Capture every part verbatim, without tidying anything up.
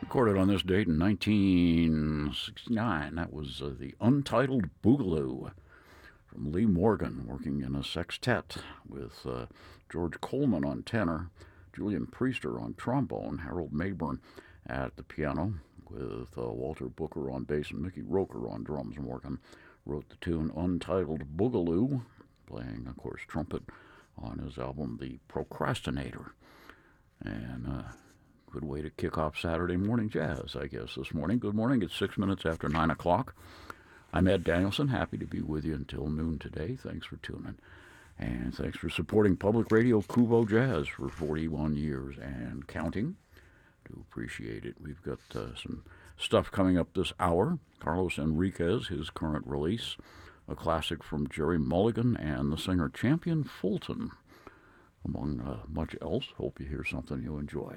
Recorded on this date in nineteen sixty-nine. That was uh, the Untitled Boogaloo from Lee Morgan, working in a sextet with uh, George Coleman on tenor, Julian Priester on trombone, Harold Mayburn at the piano, with uh, Walter Booker on bass and Mickey Roker on drums. Morgan wrote the tune Untitled Boogaloo, playing, of course, trumpet on his album The Procrastinator. And uh, good way to kick off Saturday morning jazz, I guess, this morning. Good morning. It's six minutes after nine o'clock. I'm Ed Danielson, happy to be with you until noon today. Thanks for tuning. And thanks for supporting Public Radio Kubo Jazz for forty-one years and counting. Do appreciate it. We've got uh, some stuff coming up this hour. Carlos Enriquez, his current release, a classic from Jerry Mulligan and the singer Champion Fulton, among uh, much else. Hope you hear something you enjoy.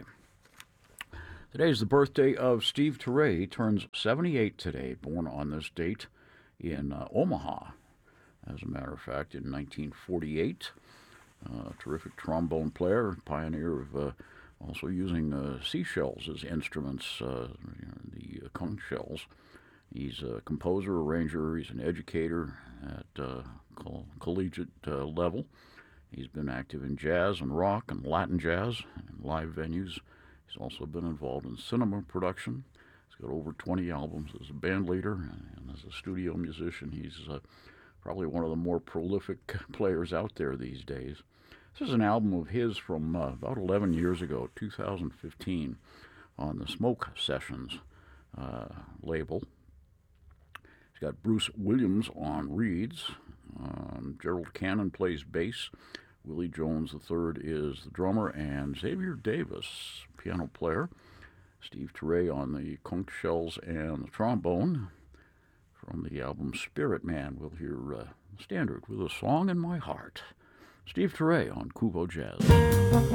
Today's the birthday of Steve Turre. He turns seventy-eight today, born on this date in uh, Omaha, as a matter of fact, in nineteen forty-eight. Uh, terrific trombone player, pioneer of uh, also using uh, seashells as instruments, uh, you know, the uh, conch shells. He's a composer, arranger, he's an educator at uh, coll- collegiate uh, level. He's been active in jazz and rock and Latin jazz and live venues. He's also been involved in cinema production. He's got over twenty albums as a band leader, and as a studio musician, he's uh, probably one of the more prolific players out there these days. This is an album of his from uh, about eleven years ago, two thousand fifteen, on the Smoke Sessions uh, label. He's got Bruce Williams on reeds. Um, Gerald Cannon plays bass. Willie Jones the third is the drummer, and Xavier Davis, piano player. Steve Turre on the conch shells and the trombone. From the album Spirit Man, we'll hear uh, Standard with A Song in My Heart. Steve Turre on Kubo Jazz.